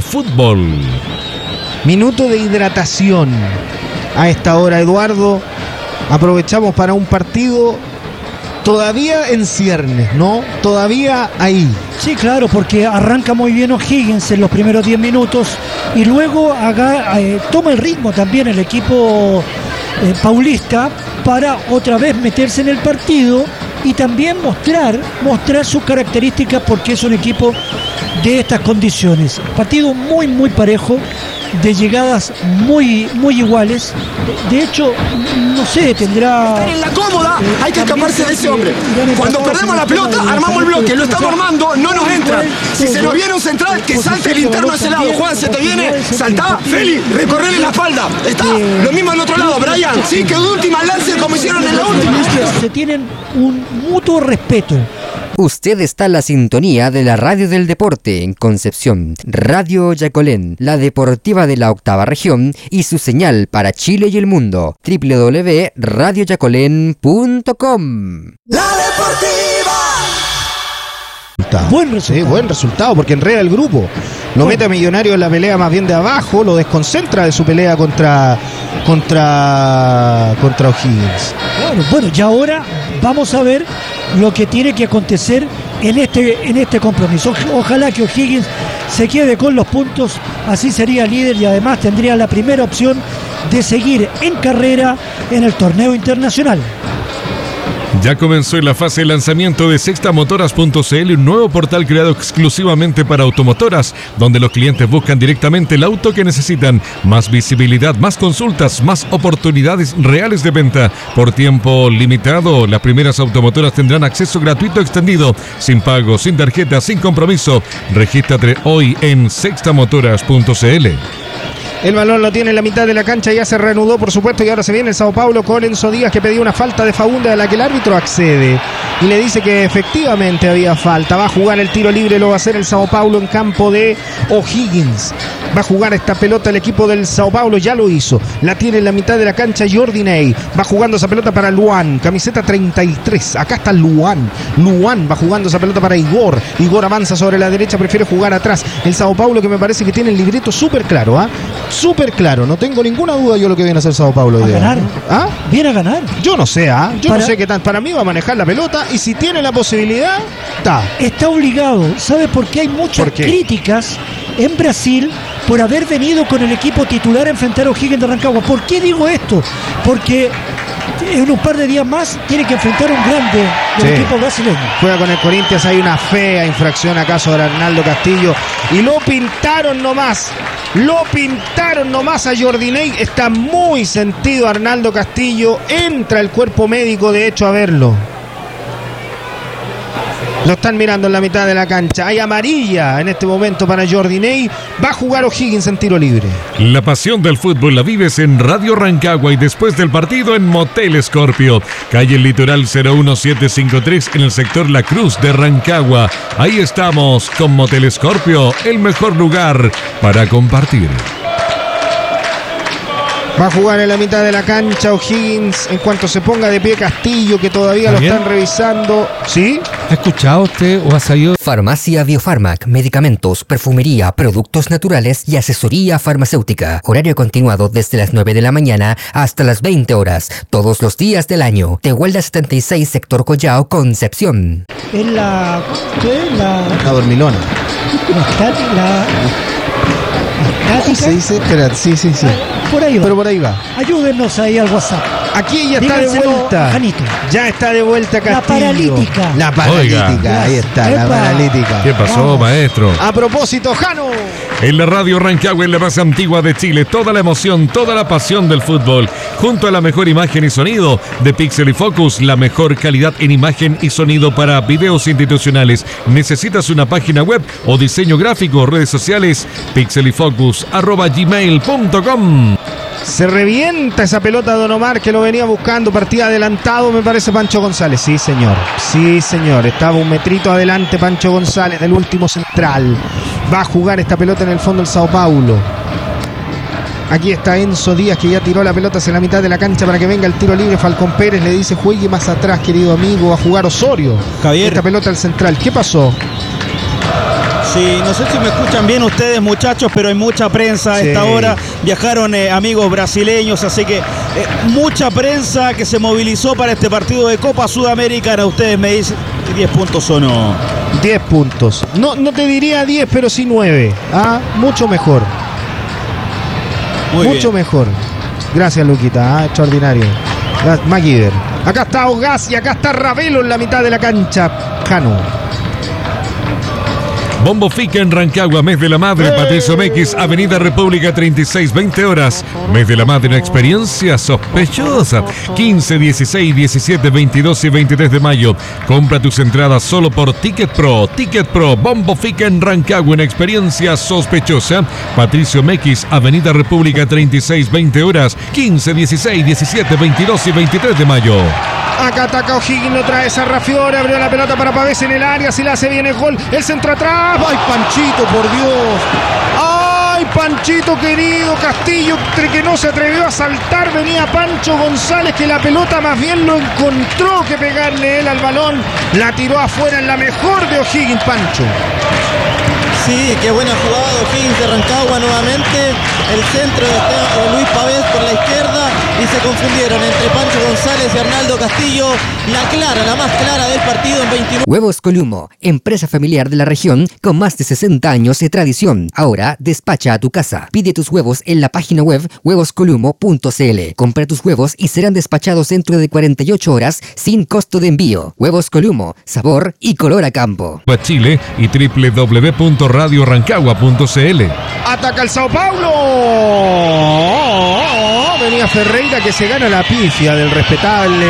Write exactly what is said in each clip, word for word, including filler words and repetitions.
fútbol. Minuto de hidratación a esta hora, Eduardo. Aprovechamos para un partido todavía en ciernes, ¿no? Todavía ahí. Sí, claro, porque arranca muy bien O'Higgins en los primeros diez minutos y luego haga, eh, toma el ritmo también el equipo eh, paulista para otra vez meterse en el partido y también mostrar, mostrar sus características porque es un equipo de estas condiciones. Partido muy, muy parejo, de llegadas muy, muy iguales. De hecho, no sé, tendrá... Estar en la cómoda, eh, hay que escaparse de ese hombre. Cuando perdemos la pelota, de armamos el bloque, lo estamos armando, no nos entra. Si se nos viene un central, que salte el interno a ese lado. Juan, se te viene, saltá, Feli, recorrerle la espalda. Está, lo mismo del otro lado, Brian. Sí, que de última lance como hicieron en la última. Se tienen un mutuo respeto. Usted está en la sintonía de la Radio del Deporte en Concepción, Radio Yacolén, la deportiva de la octava región y su señal para Chile y el mundo, doble u doble u doble u punto radio yacolén punto com. La deportiva. Buen resultado. Sí, buen resultado porque enreda el grupo. Lo bueno. mete a Millonario en la pelea más bien de abajo, lo desconcentra de su pelea contra contra contra O'Higgins. Bueno, bueno, y ahora vamos a ver lo que tiene que acontecer en este, en este compromiso. Ojalá que O'Higgins se quede con los puntos, así sería líder y además tendría la primera opción de seguir en carrera en el torneo internacional. Ya comenzó en la fase de lanzamiento de sextamotoras punto c l, un nuevo portal creado exclusivamente para automotoras, donde los clientes buscan directamente el auto que necesitan. Más visibilidad, más consultas, más oportunidades reales de venta. Por tiempo limitado, las primeras automotoras tendrán acceso gratuito extendido, sin pago, sin tarjeta, sin compromiso. Regístrate hoy en sextamotoras punto c l. El balón lo tiene en la mitad de la cancha, ya se reanudó por supuesto y ahora se viene el Sao Paulo con Enzo Díaz que pedía una falta de Faúndez a la que el árbitro accede y le dice que efectivamente había falta. Va a jugar el tiro libre, lo va a hacer el Sao Paulo en campo de O'Higgins. Va a jugar esta pelota el equipo del Sao Paulo, ya lo hizo. La tiene en la mitad de la cancha Jordi Ney. Va jugando esa pelota para Luan, camiseta treinta y tres. Acá está Luan. Luan va jugando esa pelota para Igor. Igor avanza sobre la derecha, prefiere jugar atrás. El Sao Paulo que me parece que tiene el libreto súper claro, ¿ah? ¿eh? Súper claro, no tengo ninguna duda yo lo que viene a hacer Sao Paulo. A ganar. ¿Ah? Viene a ganar. Yo no sé, ¿ah? ¿eh? Yo para... no sé qué tal. Para mí va a manejar la pelota y si tiene la posibilidad, está. Está obligado. ¿Sabe por qué hay muchas ¿Por qué? críticas en Brasil por haber venido con el equipo titular a enfrentar a O'Higgins de Rancagua? ¿Por qué digo esto? Porque en un par de días más tiene que enfrentar a un grande del sí. equipo brasileño. Juega con el Corinthians, hay una fea infracción acaso de Arnaldo Castillo y lo pintaron nomás. Lo pintaron nomás a Jordi Ney. Está muy sentido Arnaldo Castillo. Entra el cuerpo médico de hecho a verlo. Lo están mirando en la mitad de la cancha. Hay amarilla en este momento para Jordi Ney. Va a jugar O'Higgins en tiro libre. La pasión del fútbol la vives en Radio Rancagua y después del partido en Motel Scorpio, calle El Litoral cero uno siete cinco tres en el sector La Cruz de Rancagua. Ahí estamos con Motel Scorpio, el mejor lugar para compartir. Va a jugar en la mitad de la cancha O'Higgins en cuanto se ponga de pie Castillo, que todavía lo están revisando. ¿Sí? ¿Ha escuchado usted o ha sabido? Farmacia Biofarmac, medicamentos, perfumería, productos naturales y asesoría farmacéutica. Horario continuado desde las nueve de la mañana hasta las veinte horas, todos los días del año. Tehuelda setenta y seis, sector Collao, Concepción. En la... ¿qué? La... La dormilona. La... la... ¿Cómo se dice? Espera, sí, sí, sí. Por ahí va. Pero por ahí va. Ayúdennos ahí al WhatsApp. Aquí ya está de vuelta. Janito. Ya está de vuelta Castillo. La paralítica. La paralítica. Oiga. Ahí está, Epa. la paralítica. ¿Qué pasó, Vamos. maestro? A propósito, Jano. En la radio Rancagua, en la más antigua de Chile, toda la emoción, toda la pasión del fútbol, junto a la mejor imagen y sonido de Pixel y Focus, la mejor calidad en imagen y sonido para videos institucionales. ¿Necesitas una página web o diseño gráfico? Redes sociales, pixelyfocus arroba gmail punto com. Se revienta esa pelota de Don Omar que lo venía buscando, partida adelantado, me parece Pancho González. Sí, señor. Sí, señor. Estaba un metrito adelante Pancho González del último central. Va a jugar esta pelota en el fondo el Sao Paulo. Aquí está Enzo Díaz que ya tiró la pelota hacia la mitad de la cancha para que venga el tiro libre. Falcón Pérez le dice juegue más atrás, querido amigo. Va a jugar Osorio. Javier. Esta pelota al central. ¿Qué pasó? Sí, no sé si me escuchan bien ustedes, muchachos, pero hay mucha prensa a Sí. esta hora. Viajaron eh, amigos brasileños, así que eh, mucha prensa que se movilizó para este partido de Copa Sudamericana. Ustedes me dicen diez puntos o no. diez puntos. No, no te diría diez, pero sí nueve. Ah, mucho mejor. Muy mucho bien. mejor. Gracias, Luquita. Ah, extraordinario. Gas- MacGyver. Acá está Ogas y acá está Ravelo en la mitad de la cancha. Cano. Bombo Fica en Rancagua, mes de la madre, Patricio Mequis, Avenida República treinta y seis, veinte horas. Mes de la madre, una experiencia sospechosa. quince, dieciséis, diecisiete, veintidós y veintitrés de mayo. Compra tus entradas solo por Ticket Pro. Ticket Pro, Bombo Fica en Rancagua, una experiencia sospechosa. Patricio Mequis, Avenida República treinta y seis, veinte horas. quince, dieciséis, diecisiete, veintidós y veintitrés de mayo. Acá ataca O'Higgins, lo trae Sarrafiore, abrió la pelota para Pavés en el área, si la hace bien el gol, el centro atrás, ¡ay Panchito, por Dios! ¡Ay Panchito querido! Castillo, entre que no se atrevió a saltar, venía Pancho González, que la pelota más bien lo encontró que pegarle él al balón, la tiró afuera en la mejor de O'Higgins, Pancho. Sí, qué buena jugada de O'Higgins de Rancagua nuevamente. El centro de Esteban- de Luis Pavés por la izquierda y se confundieron entre Pancho González y Arnaldo Castillo. La clara, la más clara del partido en veintinueve. Huevos Columo, empresa familiar de la región con más de sesenta años de tradición. Ahora despacha a tu casa. Pide tus huevos en la página web huevos columo punto c l. Compra tus huevos y serán despachados dentro de cuarenta y ocho horas sin costo de envío. Huevos Columo, sabor y color a campo. A Chile y doble u doble u doble u punto radio rancagua punto c l. Ataca el Sao Paulo. Venía Ferreira que se gana la pifia del respetable.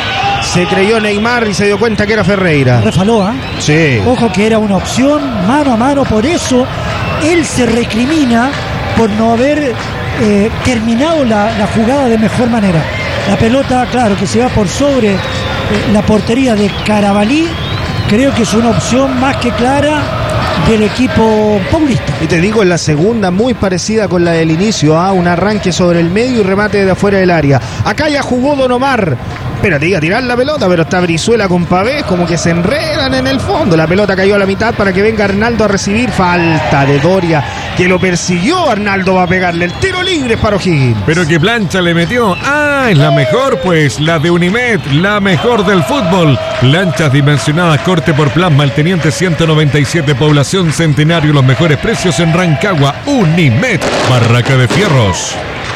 Se creyó Neymar y se dio cuenta que era Ferreira. Refaló, ¿ah? Sí. Ojo que era una opción mano a mano, por eso él se recrimina por no haber eh, terminado la, la jugada de mejor manera. La pelota, claro, que se va por sobre eh, la portería de Carabalí, creo que es una opción más que clara del equipo paulista. Y te digo, en la segunda, muy parecida con la del inicio, ¿ah? Un arranque sobre el medio y remate de afuera del área. Acá ya jugó Don Omar. Espérate, iba a tirar la pelota, pero está Brizuela con Pavés, como que se enredan en el fondo. La pelota cayó a la mitad para que venga Arnaldo a recibir. Falta de Doria, que lo persiguió. Arnaldo va a pegarle el tiro libre para O'Higgins. Pero qué plancha le metió. Ah, es la mejor pues, la de Unimed, la mejor del fútbol. Planchas dimensionadas, corte por plasma, el teniente ciento noventa y siete, población Centenario, los mejores precios en Rancagua. Unimed, Barraca de Fierros.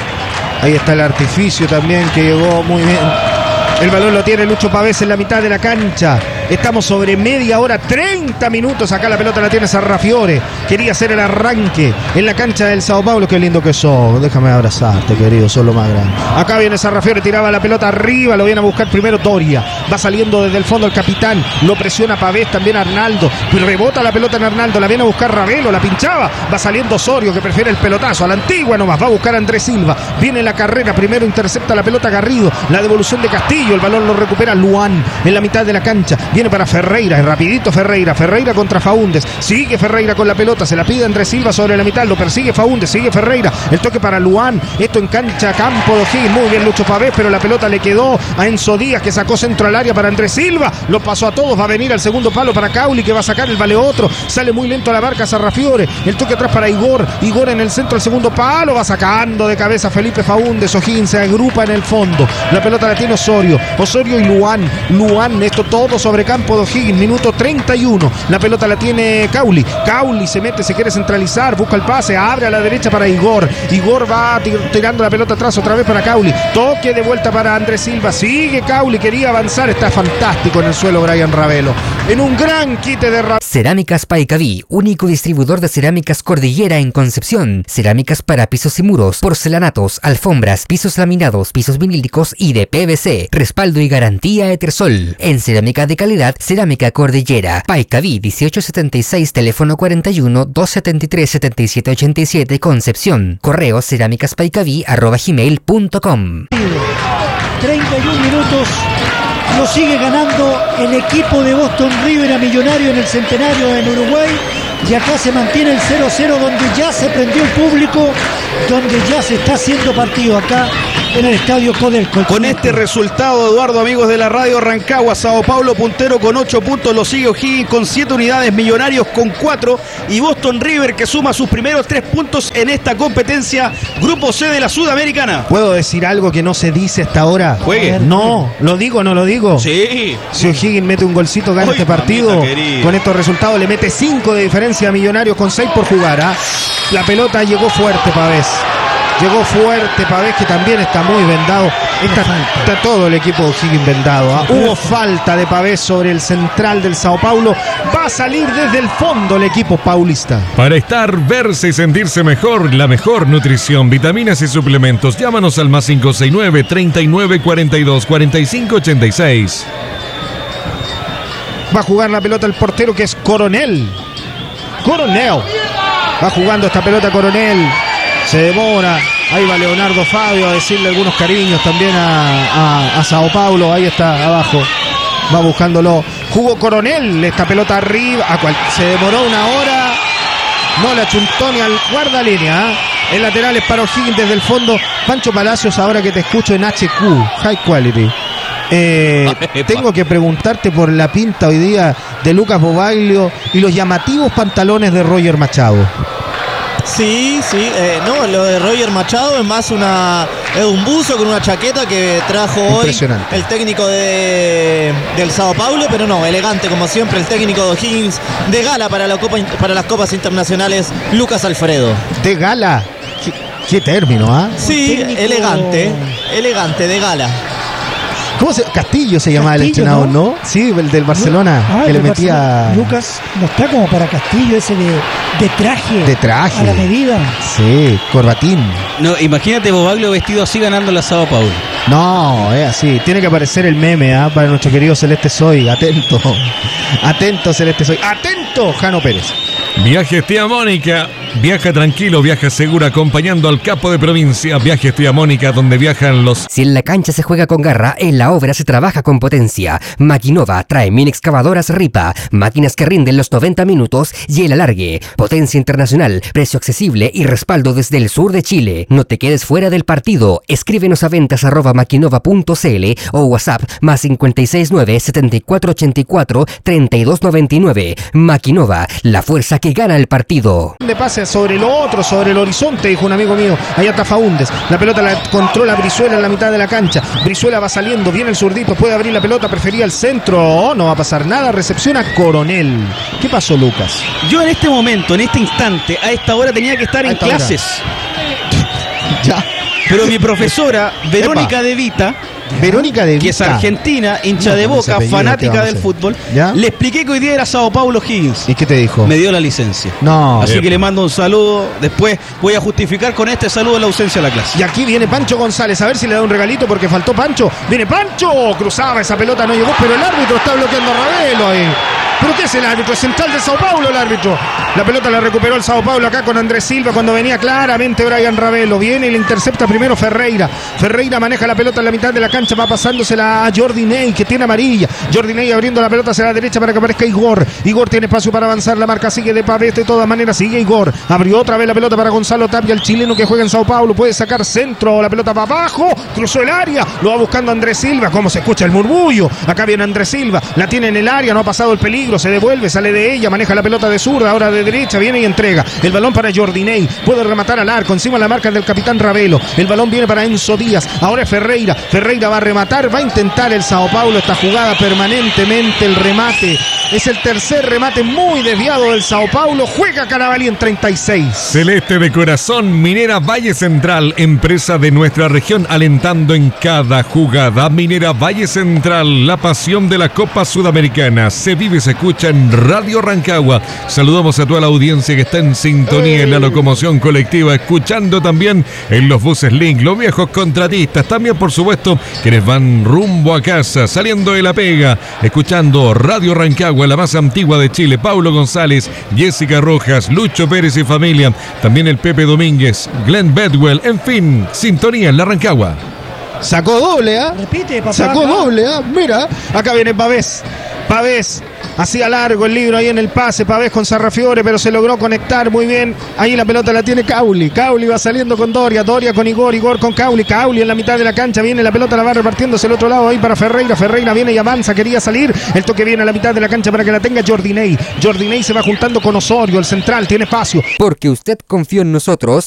Ahí está el artificio también que llegó muy bien. El balón lo tiene Lucho Pavés en la mitad de la cancha. Estamos sobre media hora, treinta minutos. Acá la pelota la tiene Sarrafiore. Quería hacer el arranque en la cancha del Sao Paulo. Qué lindo que sos. Déjame abrazarte, querido. Sos lo más grande. Acá viene Sarrafiore, tiraba la pelota arriba. Lo viene a buscar primero Doria. Va saliendo desde el fondo el capitán. Lo presiona Pavés, también Arnaldo. Rebota la pelota en Arnaldo. La viene a buscar Ravelo. La pinchaba. Va saliendo Osorio, que prefiere el pelotazo. A la antigua nomás. Va a buscar a Andrés Silva. Viene la carrera. Primero intercepta la pelota Garrido. La devolución de Castillo. El balón lo recupera Luan en la mitad de la cancha. Viene para Ferreira, es rapidito Ferreira, Ferreira contra Faúndez, sigue Ferreira con la pelota, se la pide Andrés Silva sobre la mitad, lo persigue Faúndez, sigue Ferreira, el toque para Luan, esto en cancha campo de O'Higgins, muy bien Lucho Pavés, pero la pelota le quedó a Enzo Díaz, que sacó centro al área para Andrés Silva, lo pasó a todos, va a venir al segundo palo para Cauli, que va a sacar el vale otro, sale muy lento a la barca Sarrafiore, el toque atrás para Igor, Igor en el centro del segundo palo, va sacando de cabeza Felipe Faúndez, O'Higgins se agrupa en el fondo, la pelota la tiene Osorio, Osorio y Luan, Luan, esto todo sobre campo de O'Higgins, minuto treinta y uno, la pelota la tiene Cauli, Cauli se mete, se quiere centralizar, busca el pase, abre a la derecha para Igor, Igor va tirando la pelota atrás otra vez para Cauli, toque de vuelta para Andrés Silva, sigue Cauli, quería avanzar, está fantástico en el suelo Brian Ravelo, en un gran quite de Ravelo. Cerámicas Paicaví, único distribuidor de cerámicas Cordillera en Concepción. Cerámicas para pisos y muros, porcelanatos, alfombras, pisos laminados, pisos vinílicos y de P V C. Respaldo y garantía Etersol. En cerámica de calidad, Cerámica Cordillera. Paicaví dieciocho setenta y seis, teléfono cuarenta y uno, doscientos setenta y tres, setenta y siete ochenta y siete, Concepción. Correo cerámicaspaicaví arroba gmail punto com. treinta y un minutos. Lo sigue ganando el equipo de Boston River a Millonario en el Centenario en Uruguay. Y acá se mantiene el cero cero, donde ya se prendió el público donde ya se está haciendo partido acá en el estadio Codelco. Con este resultado, Eduardo, amigos de la radio Rancagua, Sao Paulo puntero con ocho puntos, lo sigue O'Higgins con siete unidades, Millonarios con cuatro y Boston River que suma sus primeros tres puntos en esta competencia, Grupo C de la Sudamericana. ¿Puedo decir algo que no se dice hasta ahora? Juegue. No, ¿lo digo o no lo digo? Sí. Si O'Higgins mete un golcito, gana Uy, este partido. mamita, con estos resultados le mete cinco de diferencia a Millonarios con seis por jugar. ¿eh? La pelota llegó fuerte, Pavés. Llegó fuerte Pavés, que también está muy vendado. Está, está todo el equipo de O'Higgins vendado. ¿eh? Hubo falta de Pavés sobre el central del Sao Paulo. Va a salir desde el fondo el equipo paulista. Para estar, verse y sentirse mejor, la mejor nutrición, vitaminas y suplementos. Llámanos al más cinco seis nueve, treinta y nueve, cuarenta y dos, cuarenta y cinco, ochenta y seis. Va a jugar la pelota el portero, que es Coronel. Coronel. Va jugando esta pelota Coronel. Se demora. Ahí va Leonardo Fabio a decirle algunos cariños también a, a, a Sao Paulo. Ahí está abajo. Va buscándolo. Jugó Coronel. Esta pelota arriba. A cual, se demoró una hora. No la chuntó ni al guardalínea. ¿eh? El lateral es para O'Higgins desde el fondo. Pancho Palacios, ahora que te escucho en H Q, High Quality. Eh, tengo que preguntarte por la pinta hoy día de Lucas Bobaglio y los llamativos pantalones de Roger Machado. Sí, sí, eh, no, lo de Roger Machado es más una es un buzo con una chaqueta que trajo hoy el técnico de, del Sao Paulo, pero no, elegante como siempre el técnico de O'Higgins, de gala para, la Copa, para las copas internacionales, Lucas Alfredo. ¿De gala? ¿Qué, qué término, ah? ¿eh? Sí, técnico... elegante, elegante, de gala. ¿Cómo se, Castillo se llamaba el entrenador, ¿no? ¿no? Sí, el del Barcelona, ah, que le metía... Barcelona. Lucas no está como para Castillo, ese de, de traje. De traje. A la medida. Sí, corbatín. No, imagínate Bobaglio vestido así ganando la Sao Paulo. No, es así. Tiene que aparecer el meme, ¿ah? Para nuestro querido Celeste Soy. Atento. Atento, Celeste Soy. Atento, Jano Pérez. Viajes Tía Mónica. Viaja tranquilo, viaja segura, acompañando al capo de provincia. Viajes Tía Mónica, donde viajan los... Si en la cancha se juega con garra, en la obra se trabaja con potencia. Maquinova trae mini excavadoras Ripa, máquinas que rinden los noventa minutos y el alargue. Potencia internacional, precio accesible y respaldo desde el sur de Chile. No te quedes fuera del partido. Escríbenos a ventas arroba maquinova punto cl o WhatsApp más cinco seis nueve, setenta y cuatro ochenta y cuatro, treinta y dos noventa y nueve. Maquinova, la fuerza que gana el partido. De pase sobre lo otro, sobre el horizonte, dijo un amigo mío. Allá está Faúndez. La pelota la controla Brizuela en la mitad de la cancha. Brizuela va saliendo, viene el zurdito, puede abrir la pelota, prefería el centro. Oh, no va a pasar nada, recepciona Coronel. ¿Qué pasó, Lucas? Yo en este momento, en este instante, a esta hora tenía que estar en clases. Ya. Pero mi profesora, Verónica Epa. De Vita, Verónica de Vita, que es argentina, hincha no, de Boca, fanática del fútbol, ¿ya? Le expliqué que hoy día era Sao Paulo O'Higgins. ¿Y qué te dijo? Me dio la licencia. No. Así Epa. que le mando un saludo. Después voy a justificar con este saludo la ausencia de la clase. Y aquí viene Pancho González, a ver si le da un regalito porque faltó Pancho. Viene Pancho, cruzaba esa pelota, no llegó, pero el árbitro está bloqueando a Ravelo ahí. ¿Pero qué es el árbitro? Central de Sao Paulo el árbitro. La pelota la recuperó el Sao Paulo acá con Andrés Silva cuando venía claramente Brian Ravelo. Viene y le intercepta primero Ferreira. Ferreira maneja la pelota en la mitad de la cancha, va pasándosela a Jordi Ney, que tiene amarilla. Jordi Ney abriendo la pelota hacia la derecha para que aparezca Igor. Igor tiene espacio para avanzar, la marca sigue de Pavés, de todas maneras sigue Igor. Abrió otra vez la pelota para Gonzalo Tapia, el chileno que juega en Sao Paulo. Puede sacar centro, la pelota para abajo, cruzó el área, lo va buscando Andrés Silva. Como se escucha el murmullo. Acá viene Andrés Silva, la tiene en el área, no ha pasado el peligro. Se devuelve, sale de ella, maneja la pelota de zurda, ahora de derecha, viene y entrega el balón para Jordi Ney, puede rematar al arco, encima la marca del capitán Ravelo, el balón viene para Enzo Díaz, ahora es Ferreira, Ferreira va a rematar, va a intentar el Sao Paulo esta jugada permanentemente, el remate, es el tercer remate muy desviado del Sao Paulo, juega Carabalí en treinta y seis. Celeste de corazón, Minera Valle Central, empresa de nuestra región, alentando en cada jugada. Minera Valle Central, la pasión de la Copa Sudamericana, se vive, se escucha en Radio Rancagua. Saludamos a toda la audiencia que está en sintonía en la locomoción colectiva, escuchando también en los buses Link, los viejos contratistas, también por supuesto quienes van rumbo a casa, saliendo de la pega, escuchando Radio Rancagua, la más antigua de Chile. Paulo González, Jessica Rojas, Lucho Pérez y familia, también el Pepe Domínguez, Glenn Bedwell, en fin, sintonía en la Rancagua. Sacó doble, ¿ah? ¿eh? Repite, papá. Sacó doble, ¿ah? ¿eh? Mira, acá viene Pavés. Pavés Hacía largo el libro ahí en el pase, Pavés con Sarrafiore, pero se logró conectar muy bien. Ahí la pelota la tiene Cauli. Cauli va saliendo con Doria, Doria con Igor, Igor con Cauli. Cauli en la mitad de la cancha, viene la pelota, la va repartiéndose el otro lado ahí para Ferreira. Ferreira viene y avanza, quería salir. El toque viene a la mitad de la cancha para que la tenga Jordinei. Jordinei se va juntando con Osorio, el central, tiene espacio. Porque usted confió en nosotros,